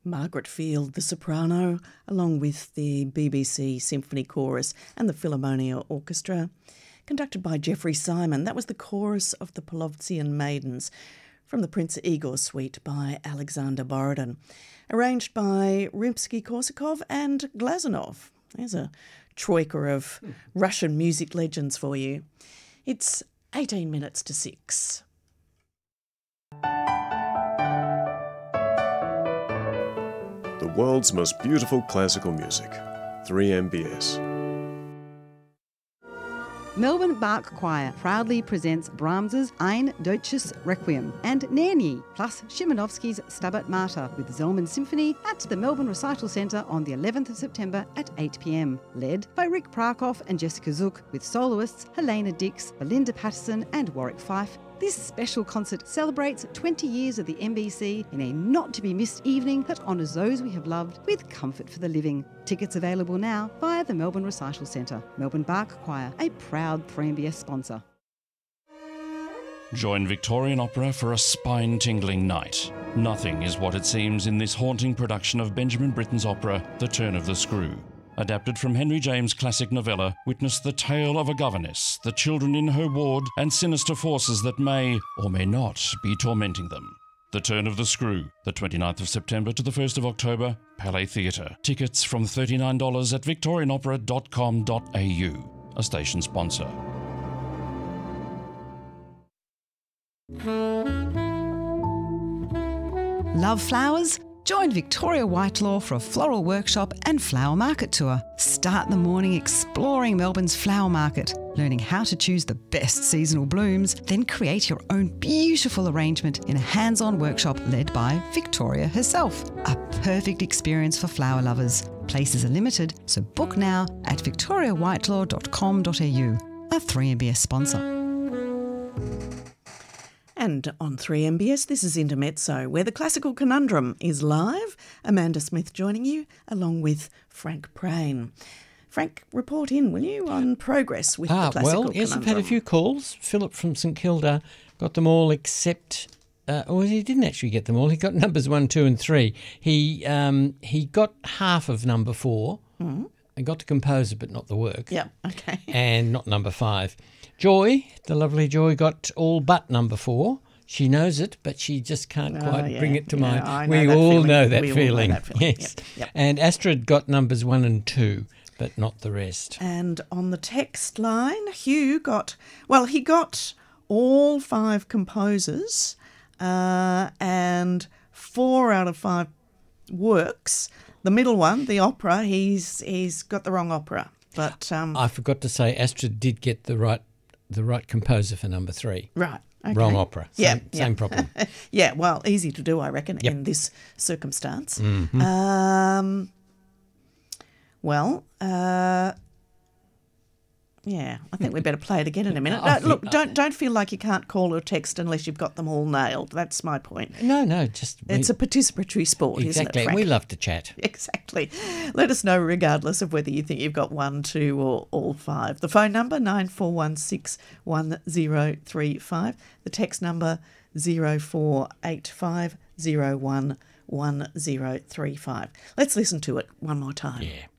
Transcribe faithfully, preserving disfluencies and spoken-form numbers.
Margaret Field, the soprano, along with the B B C Symphony Chorus and the Philharmonia Orchestra, conducted by Jeffrey Simon. That was the chorus of the Polovtsian Maidens from the Prince Igor Suite by Alexander Borodin, arranged by Rimsky-Korsakov and Glazunov. There's a troika of Russian music legends for you. It's eighteen minutes to six. The world's most beautiful classical music. three M B S. Melbourne Bach Choir proudly presents Brahms's Ein Deutsches Requiem and Nerni, plus Szymanowski's Stabat Mater with Zelman Symphony at the Melbourne Recital Centre on the eleventh of September at eight p m, led by Rick Prakoff and Jessica Zook, with soloists Helena Dix, Belinda Patterson and Warwick Fife. This special concert celebrates twenty years of the M B C in a not-to-be-missed evening that honours those we have loved with comfort for the living. Tickets available now via the Melbourne Recital Centre. Melbourne Bach Choir, a proud three M B S sponsor. Join Victorian Opera for a spine-tingling night. Nothing is what it seems in this haunting production of Benjamin Britten's opera, The Turn of the Screw. Adapted from Henry James' classic novella, witness the tale of a governess, the children in her ward, and sinister forces that may, or may not, be tormenting them. The Turn of the Screw, the twenty-ninth of September to the first of October, Palais Theatre. Tickets from thirty-nine dollars at victorian opera dot com dot a u, a station sponsor. Love flowers? Join Victoria Whitelaw for a floral workshop and flower market tour. Start the morning exploring Melbourne's flower market, learning how to choose the best seasonal blooms, then create your own beautiful arrangement in a hands-on workshop led by Victoria herself. A perfect experience for flower lovers. Places are limited, so book now at victoria whitelaw dot com dot a u, a three M B S sponsor. And on three M B S, this is Intermezzo, where the Classical Conundrum is live. Amanda Smith joining you, along with Frank Prain. Frank, report in, will you, on progress with ah, the Classical well, yes, Conundrum? I've had a few calls. Philip from St Kilda got them all except... Uh, or he didn't actually get them all. He got numbers one, two and three. He um, he got half of number four. Mm-hmm. I got the composer, but not the work. Yeah, okay. And not number five. Joy, the lovely Joy, got all but number four. She knows it, but she just can't oh, quite yeah. bring it to yeah, mind. I know we that all feeling. know that we feeling. All know that feeling. Yes. Yep, yep. And Astrid got numbers one and two, but not the rest. And on the text line, Hugh got, well, he got all five composers uh, and four out of five works. The middle one, the opera, he's he's got the wrong opera. But um, I forgot to say Astrid did get the right the right composer for number three. Right. Okay. Wrong opera. Same, yeah, same yeah. problem. yeah, well, easy to do, I reckon, Yep. in this circumstance. Mm-hmm. Um, well, uh, yeah, I think we better play it again in a minute. I No, look, think- don't don't feel like you can't call or text unless you've got them all nailed. That's my point. No, no, just... It's we, a participatory sport, exactly, isn't it, and Frank? we love to chat. Exactly. Let us know regardless of whether you think you've got one, two or all five. The phone number, nine four one six one zero three five. The text number, zero four eight five zero one one zero three five. Let's listen to it one more time. Yeah.